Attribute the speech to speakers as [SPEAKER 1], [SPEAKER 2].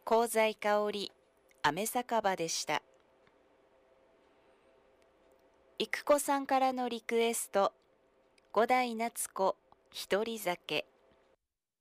[SPEAKER 1] 香西かおり、雨酒場でした。郁子さんからのリクエスト、五代夏子、一人酒。